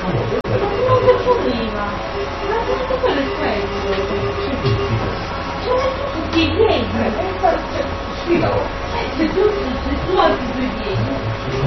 non lo voleva, ma tutto l'effetto. Cioè, tutti i piedi. Sì, no. Se tu alzi i tuoi piedi,